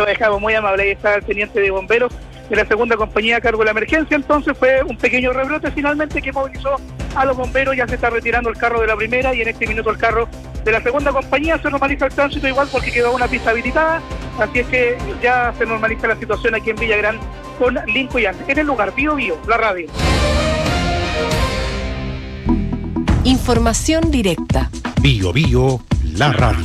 Lo dejamos muy amable. Ahí está el teniente de bomberos de la segunda compañía a cargo de la emergencia. Entonces fue un pequeño rebrote finalmente que movilizó a los bomberos. Ya se está retirando el carro de la primera y en este minuto el carro de la segunda compañía. Se normaliza el tránsito igual porque quedó una pista habilitada, así es que ya se normaliza la situación aquí en Villagrán con Lincoln. En el lugar, Bio Bio, la radio. Información directa. Bio Bio, la radio.